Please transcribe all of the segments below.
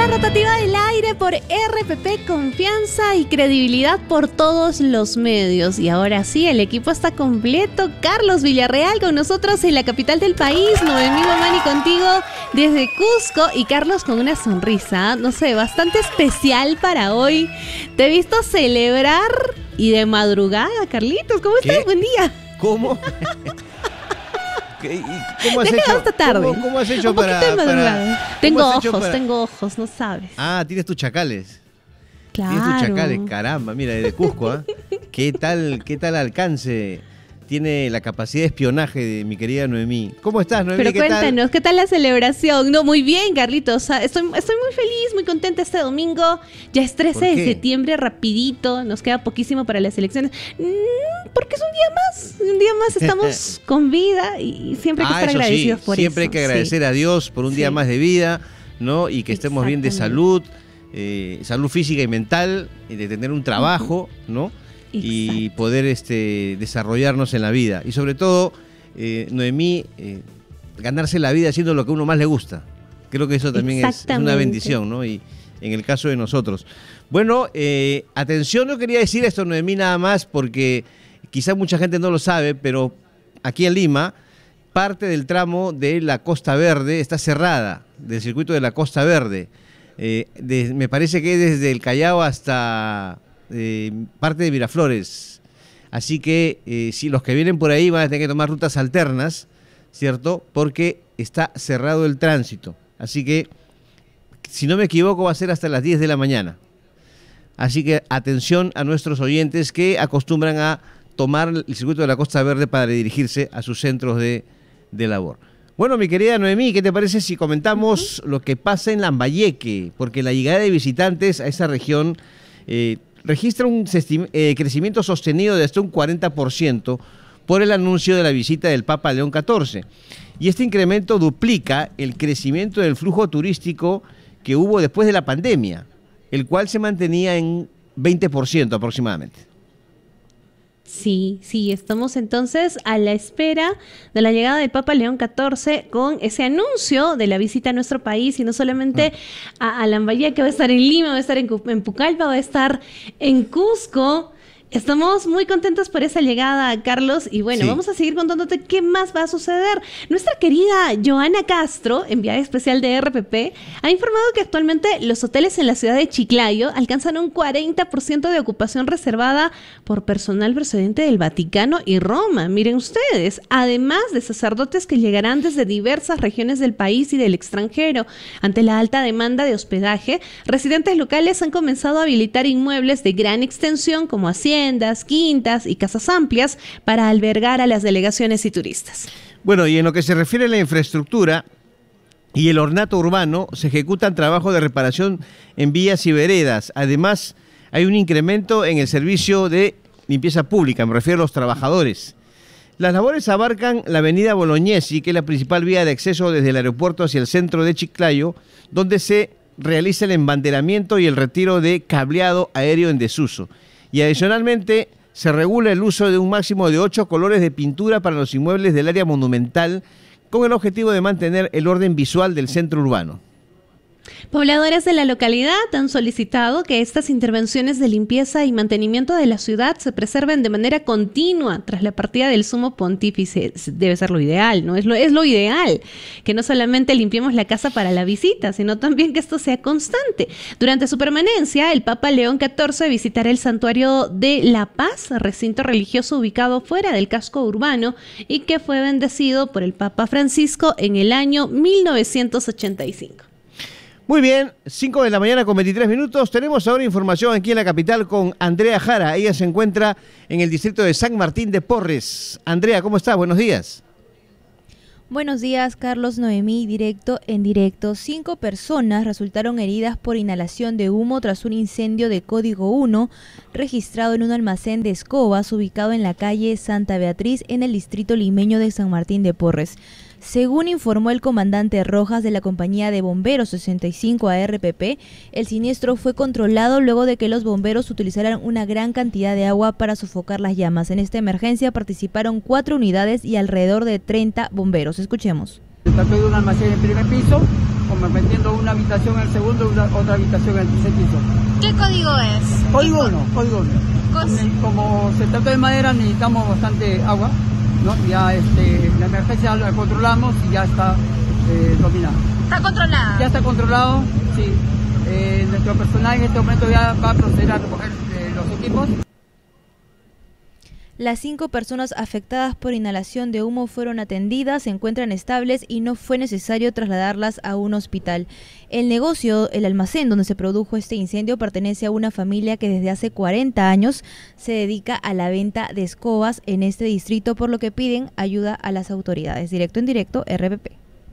Rotativa del aire por RPP, confianza y credibilidad por todos los medios. Y ahora sí, el equipo está completo. Carlos Villarreal con nosotros en la capital del país. Noemí Mamani contigo desde Cusco. Y Carlos con una sonrisa, no sé, bastante especial para hoy. Te he visto celebrar y de madrugada, Carlitos. ¿Cómo estás? Buen día. ¿Cómo? ¿Cómo has hecho? Hasta tarde. ¿Cómo has hecho para...? Tengo ojos, no sabes. Ah, tienes tus chacales. Claro. Tienes tus chacales, caramba, mira, desde Cusco, ¿eh? ¿Qué tal alcance tiene la capacidad de espionaje de mi querida Noemí? ¿Cómo estás, Noemí? Pero cuéntanos, ¿qué tal la celebración? No, muy bien, Carlitos. Estoy muy feliz, muy contenta este domingo. Ya es 13 de septiembre, rapidito. Nos queda poquísimo para las elecciones. Porque es un día más. Un día más estamos con vida y siempre hay que estar agradecidos por eso. Siempre hay que agradecer a Dios por un día más de vida, ¿no? Y que estemos bien de salud, salud física y mental, de tener un trabajo, ¿no? Y poder desarrollarnos en la vida. Y sobre todo, Noemí, ganarse la vida haciendo lo que a uno más le gusta. Creo que eso también es una bendición, ¿no? Y en el caso de nosotros. Bueno, atención, no quería decir esto, Noemí, nada más, porque quizá mucha gente no lo sabe, pero aquí en Lima, parte del tramo de la Costa Verde está cerrada, del circuito de la Costa Verde. Me parece que es desde el Callao hasta... parte de Miraflores, así que si los que vienen por ahí van a tener que tomar rutas alternas, ¿cierto? Porque está cerrado el tránsito, así que si no me equivoco va a ser hasta las 10 de la mañana, así que atención a nuestros oyentes que acostumbran a tomar el circuito de la Costa Verde para dirigirse a sus centros de labor. Bueno, mi querida Noemí, ¿qué te parece si comentamos lo que pasa en Lambayeque? Porque la llegada de visitantes a esa región registra un crecimiento sostenido de hasta un 40% por el anuncio de la visita del Papa León XIV. Y este incremento duplica el crecimiento del flujo turístico que hubo después de la pandemia, el cual se mantenía en 20% aproximadamente. Sí, estamos entonces a la espera de la llegada del Papa León XIV con ese anuncio de la visita a nuestro país, y no solamente a Lambayeque, va a estar en Lima, va a estar en Pucallpa, va a estar en Cusco. Estamos muy contentos por esa llegada, Carlos, y bueno, vamos a seguir contándote qué más va a suceder. Nuestra querida Joana Castro, enviada especial de RPP, ha informado que actualmente los hoteles en la ciudad de Chiclayo alcanzan un 40% de ocupación reservada por personal procedente del Vaticano y Roma. Miren ustedes, además de sacerdotes que llegarán desde diversas regiones del país y del extranjero. Ante la alta demanda de hospedaje, residentes locales han comenzado a habilitar inmuebles de gran extensión como haciendas, quintas y casas amplias para albergar a las delegaciones y turistas. Bueno, y en lo que se refiere a la infraestructura y el ornato urbano, se ejecutan trabajos de reparación en vías y veredas. Además, hay un incremento en el servicio de limpieza pública, me refiero a los trabajadores. Las labores abarcan la avenida Bolognesi, que es la principal vía de acceso desde el aeropuerto hacia el centro de Chiclayo, donde se realiza el embanderamiento y el retiro de cableado aéreo en desuso. Y adicionalmente se regula el uso de un máximo de 8 colores de pintura para los inmuebles del área monumental, con el objetivo de mantener el orden visual del centro urbano. Pobladores de la localidad han solicitado que estas intervenciones de limpieza y mantenimiento de la ciudad se preserven de manera continua tras la partida del Sumo Pontífice. Debe ser lo ideal, ¿no? Es lo ideal, que no solamente limpiemos la casa para la visita, sino también que esto sea constante. Durante su permanencia, el Papa León XIV visitará el Santuario de La Paz, recinto religioso ubicado fuera del casco urbano y que fue bendecido por el Papa Francisco en el año 1985. Muy bien, 5 de la mañana con 23 minutos. Tenemos ahora información aquí en la capital con Andrea Jara. Ella se encuentra en el distrito de San Martín de Porres. Andrea, ¿cómo estás? Buenos días. Buenos días, Carlos, Noemí, directo en directo. 5 personas resultaron heridas por inhalación de humo tras un incendio de código 1 registrado en un almacén de escobas ubicado en la calle Santa Beatriz en el distrito limeño de San Martín de Porres. Según informó el comandante Rojas de la compañía de bomberos 65 ARPP, el siniestro fue controlado luego de que los bomberos utilizaran una gran cantidad de agua para sofocar las llamas. En esta emergencia participaron 4 unidades y alrededor de 30 bomberos. Escuchemos. Se trató de un almacén en primer piso comprometiendo una habitación en el segundo y otra habitación en el tercer piso. ¿Qué código es? Código 1, código 1. Como se trata de madera, necesitamos bastante agua, ¿no? Ya la emergencia la controlamos y ya está dominada. ¿Está controlada? Ya está controlado, sí. Nuestro personal en este momento ya va a proceder a recoger los equipos. Las 5 personas afectadas por inhalación de humo fueron atendidas, se encuentran estables y no fue necesario trasladarlas a un hospital. El negocio, el almacén donde se produjo este incendio, pertenece a una familia que desde hace 40 años se dedica a la venta de escobas en este distrito, por lo que piden ayuda a las autoridades. Directo en directo, RPP.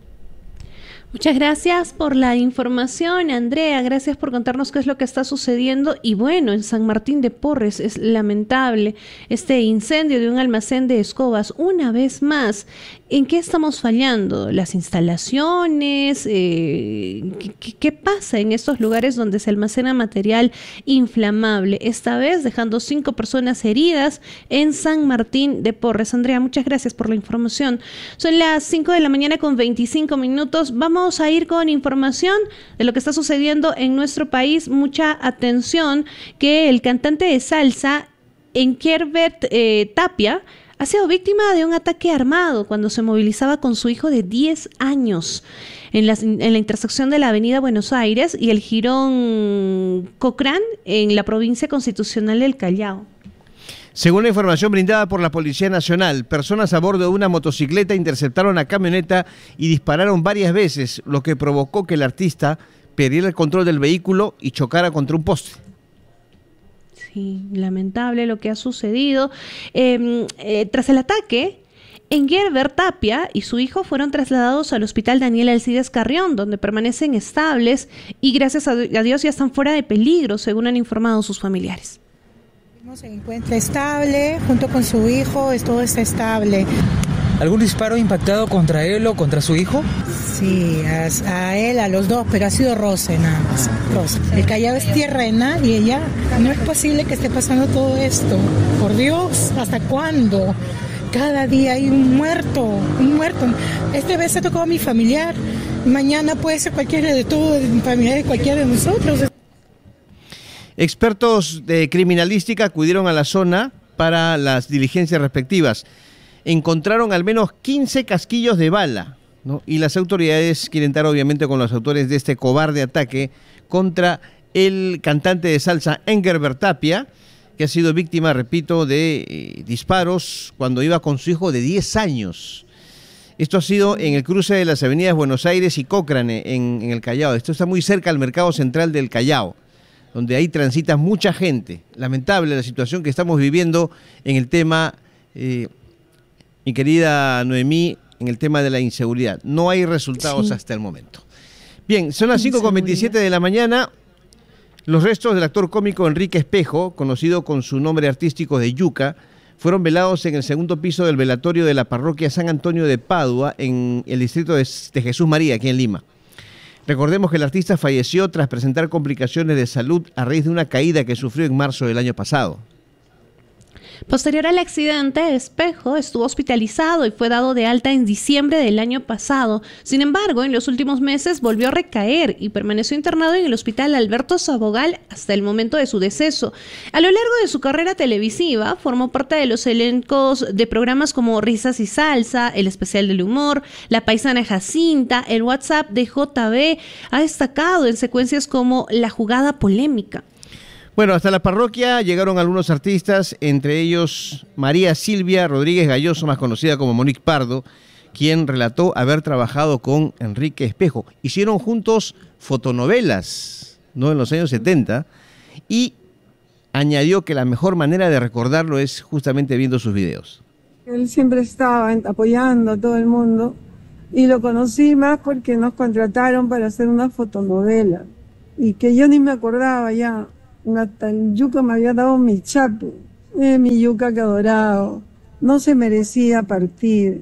Muchas gracias por la información, Andrea. Gracias por contarnos qué es lo que está sucediendo. Y bueno, en San Martín de Porres es lamentable este incendio de un almacén de escobas. Una vez más, ¿en qué estamos fallando? ¿Las instalaciones? ¿Qué pasa en estos lugares donde se almacena material inflamable? Esta vez dejando 5 personas heridas en San Martín de Porres. Andrea, muchas gracias por la información. Son las 5 de la mañana con 25 minutos. Vamos a ir con información de lo que está sucediendo en nuestro país. Mucha atención, que el cantante de salsa Engelbert Tapia ha sido víctima de un ataque armado cuando se movilizaba con su hijo de 10 años en la intersección de la avenida Buenos Aires y el jirón Cochrane en la provincia constitucional del Callao. Según la información brindada por la Policía Nacional, personas a bordo de una motocicleta interceptaron la camioneta y dispararon varias veces, lo que provocó que el artista perdiera el control del vehículo y chocara contra un poste. Sí, lamentable lo que ha sucedido. Tras el ataque, Engelbert Tapia y su hijo fueron trasladados al Hospital Daniel Alcides Carrión, donde permanecen estables y gracias a Dios ya están fuera de peligro, según han informado sus familiares. Se encuentra estable, junto con su hijo, todo está estable. ¿Algún disparo impactado contra él o contra su hijo? Sí, a él, a los dos, pero ha sido roce nada más. Roce. El Callao es tierra de nadie, ya. No es posible que esté pasando todo esto. Por Dios, ¿hasta cuándo? Cada día hay un muerto, un muerto. Esta vez ha tocado a mi familiar, mañana puede ser cualquiera de todos, familiar de cualquiera de nosotros. Expertos de criminalística acudieron a la zona para las diligencias respectivas. Encontraron al menos 15 casquillos de bala, ¿no? Y las autoridades quieren dar obviamente con los autores de este cobarde ataque contra el cantante de salsa Engelbert Tapia, que ha sido víctima, repito, de disparos cuando iba con su hijo de 10 años. Esto ha sido en el cruce de las avenidas Buenos Aires y Cochrane, en el Callao. Esto está muy cerca al mercado central del Callao, donde ahí transita mucha gente. Lamentable la situación que estamos viviendo en el tema, mi querida Noemí, en el tema de la inseguridad. No hay resultados hasta el momento. Bien, son las 5:27 de la mañana. Los restos del actor cómico Enrique Espejo, conocido con su nombre artístico de Yuca, fueron velados en el segundo piso del velatorio de la parroquia San Antonio de Padua, en el distrito de Jesús María, aquí en Lima. Recordemos que el artista falleció tras presentar complicaciones de salud a raíz de una caída que sufrió en marzo del año pasado. Posterior al accidente, Espejo estuvo hospitalizado y fue dado de alta en diciembre del año pasado. Sin embargo, en los últimos meses volvió a recaer y permaneció internado en el Hospital Alberto Sabogal hasta el momento de su deceso. A lo largo de su carrera televisiva, formó parte de los elencos de programas como Risas y Salsa, El Especial del Humor, La Paisana Jacinta, el WhatsApp de JB. Ha destacado en secuencias como La Jugada Polémica. Bueno, hasta la parroquia llegaron algunos artistas, entre ellos María Silvia Rodríguez Galloso, más conocida como Monique Pardo, quien relató haber trabajado con Enrique Espejo. Hicieron juntos fotonovelas, ¿no?, en los años 70, y añadió que la mejor manera de recordarlo es justamente viendo sus videos. Él siempre estaba apoyando a todo el mundo y lo conocí más porque nos contrataron para hacer una fotonovela y que yo ni me acordaba ya. Hasta el Yuca me había dado mi chapo, mi Yuca que adorado, no se merecía partir.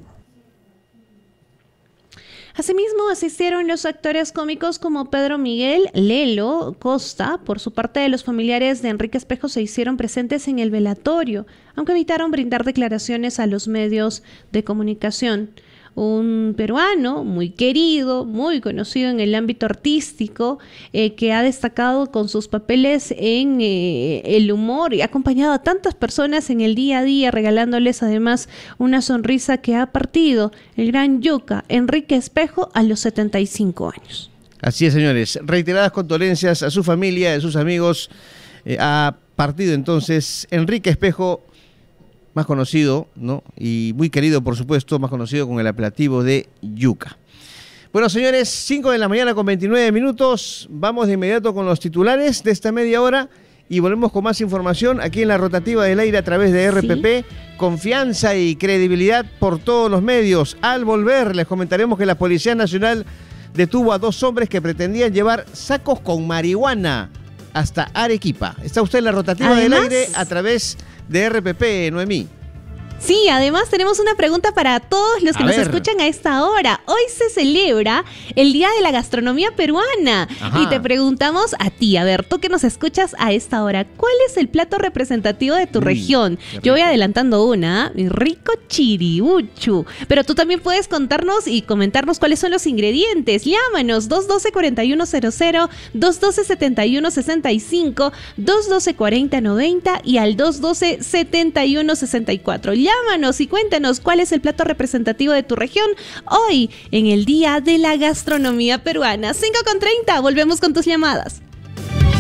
Asimismo, asistieron los actores cómicos como Pedro Miguel, Lelo, Costa. Por su parte, los familiares de Enrique Espejo se hicieron presentes en el velatorio, aunque evitaron brindar declaraciones a los medios de comunicación. un peruano muy querido, muy conocido en el ámbito artístico, que ha destacado con sus papeles en el humor y ha acompañado a tantas personas en el día a día, regalándoles además una sonrisa que ha partido el gran yuca Enrique Espejo a los 75 años. Así es, señores. Reiteradas condolencias a su familia, a sus amigos. Ha partido entonces Enrique Espejo, más conocido, ¿no? Y muy querido, por supuesto, más conocido con el apelativo de Yuca. Bueno, señores, 5 de la mañana con 29 minutos. Vamos de inmediato con los titulares de esta media hora y volvemos con más información aquí en la rotativa del aire a través de RPP. ¿Sí? Confianza y credibilidad por todos los medios. Al volver, les comentaremos que la Policía Nacional detuvo a 2 hombres que pretendían llevar sacos con marihuana hasta Arequipa. Está usted en la rotativa del aire a través de RPP, Noemí. Sí, además tenemos una pregunta para todos los que nos escuchan a esta hora. Hoy se celebra el Día de la Gastronomía Peruana. Ajá. Y te preguntamos a ti, a ver, tú que nos escuchas a esta hora, ¿cuál es el plato representativo de tu región? Yo voy adelantando una, mi rico chiriuchu. Pero tú también puedes contarnos y comentarnos cuáles son los ingredientes. Llámanos 212-4100, 212-7165, 212-4090 y al 212-7164. Llámanos y cuéntanos cuál es el plato representativo de tu región hoy en el Día de la Gastronomía Peruana. 5:30, volvemos con tus llamadas.